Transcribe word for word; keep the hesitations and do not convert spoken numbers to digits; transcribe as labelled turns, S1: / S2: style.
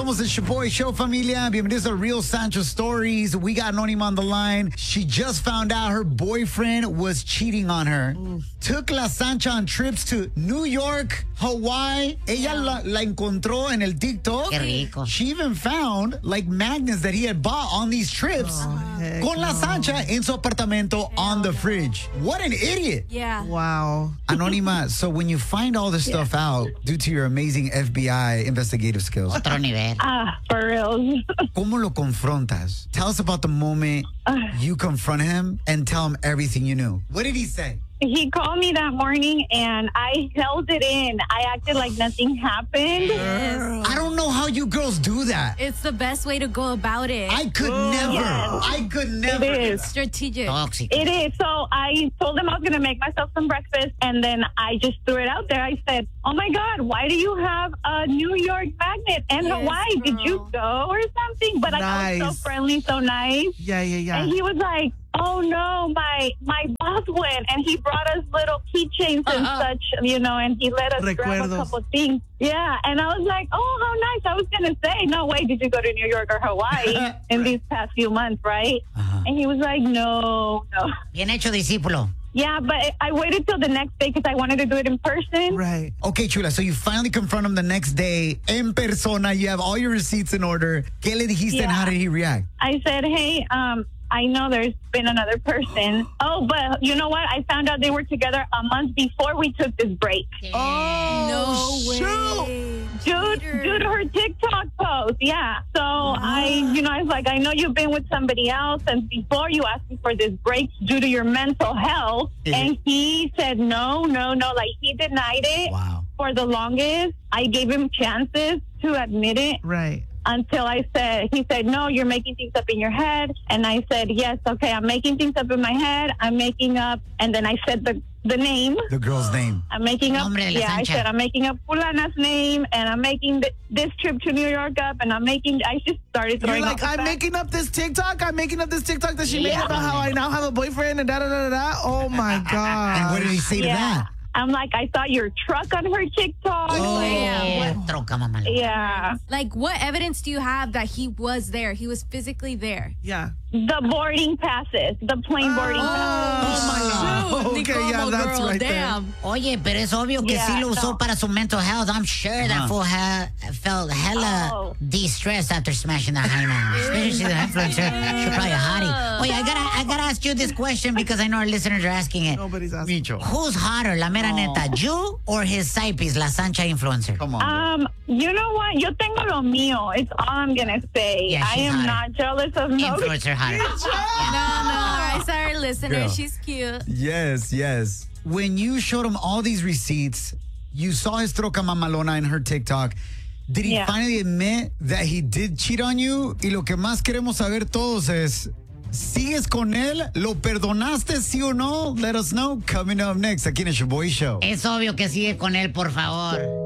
S1: Somos el Shaboy Show, familia. Bienvenidos a Real Sancho Stories. We got Anónima on the line. She just found out her boyfriend was cheating on her. Oof. Took La Sancha on trips to New York, Hawaii. Ella la, la encontró en el TikTok.
S2: Qué rico.
S1: She even found like magnets that he had bought on these trips
S3: Oh,
S1: con La
S3: no.
S1: Sancha en su apartamento on the fridge. What an idiot.
S4: Yeah.
S3: Wow.
S1: Anónima, so when you find all this stuff out due to your amazing F B I investigative skills,
S2: Otro nivel.
S5: Ah, for real.
S1: ¿cómo lo confrontas? Tell us about the moment you confront him and tell him everything you knew. What did he say?
S5: He called me that morning and I held it in. I acted like nothing happened.
S1: I don't know how you girls do that.
S4: It's the best way to go about it.
S1: I could never.
S5: Yes.
S1: I could never.
S5: It is.
S4: Strategic.
S2: Tóxico.
S5: It is. So I told him I was going to make myself some breakfast and then I just threw it out there. I said, oh my God, why do you have a New York magnet and
S4: Yes,
S5: Hawaii? Did you
S4: girl.
S5: go or something? But like, I was
S3: Nice.
S5: so friendly, so nice.
S3: Yeah, yeah, yeah.
S5: And he was like, oh no, my my boss went and he brought us little keychains and
S4: Uh-uh.
S5: such, you know, and he let us grab
S3: Recuerdos.
S5: a couple things. Yeah, and I was like, oh, how nice. I was going to say, no way, did you go to New York or Hawaii in these past few months, right?
S1: Uh-huh.
S5: And he was like, no, no.
S2: Bien hecho, discípulo.
S5: Yeah, but I waited till the next day because I wanted to do it in person.
S3: Right.
S1: Okay, Chula, so you finally confront him the next day en persona. You have all your receipts in order. ¿Qué le dijiste and
S5: Yeah.
S1: how did he react?
S5: I said, hey, um, I know there's been another person. Oh, but you know what? I found out they were together a month before we took this break.
S3: Oh,
S4: No
S3: shoot.
S4: way.
S5: Due,
S4: Cheater.
S5: due to her TikTok post, yeah. So I, you know, I was like, I know you've been with somebody else, and before you asked me for this break due to your mental health, and he said no, no, no, like he denied it
S1: Wow.
S5: for the longest. I gave him chances to admit it
S3: Right.
S5: until I said, he said, no, you're making things up in your head, and I said, yes, okay, I'm making things up in my head. I'm making up, and then I said the the name.
S1: The girl's name.
S5: I'm making up,
S2: Nombre de la
S5: yeah, I
S2: Sancha.
S5: said, I'm making up Fulana's name, and I'm making th- this trip to New York up, and I'm making, I just started
S3: You're
S5: throwing
S3: like,
S5: out the
S3: I'm
S5: facts.
S3: making up this TikTok. I'm making up this TikTok that she made
S5: Yeah.
S3: about how I now have a boyfriend and da da da da da. Oh my God.
S1: And what did he say to
S5: Yeah.
S1: that?
S5: I'm like, I saw your truck on her TikTok.
S1: Oh.
S2: Eh, troca, mamá.
S5: Yeah.
S4: Like, what evidence do you have that he was there? He was physically there.
S3: Yeah.
S5: The boarding passes, the plane boarding passes.
S3: Oh my God.
S4: Shoot,
S3: Okay, yeah,
S4: Nicomo
S3: that's
S4: girl,
S3: right there.
S4: damn.
S2: Oye, pero es obvio que
S5: Yeah,
S2: sí lo usó
S5: no.
S2: para su mental health. I'm sure that
S1: Uh-huh.
S2: fool ha- felt hella
S5: Oh.
S2: de-stressed after smashing that hyena. Especially she's an influencer. She's probably a hottie. Oye, I gotta, I gotta ask you this question because I know our listeners are asking it.
S3: Nobody's asking.
S1: Micho.
S2: Who's hotter, la mera neta, you or his side piece, La Sancha influencer?
S1: Come on. girl.
S5: Um, you know what? Yo tengo lo mío. It's all I'm gonna say.
S2: Yeah,
S5: I
S2: she's
S5: am
S2: hotter.
S5: not jealous of nobody.
S2: Influencer hotter.
S4: No, no, I saw her listener.
S1: Girl.
S4: She's cute.
S1: Yes, yes. When you showed him all these receipts, you saw his troca mamalona in her TikTok. Did he
S5: Yeah.
S1: finally admit that he did cheat on you? Y lo que más queremos saber todos es, ¿sigues con él? ¿Lo perdonaste, sí o no? Let us know. Coming up next, aquí en el Shaboy Show.
S2: Es obvio que sigue con él, por favor.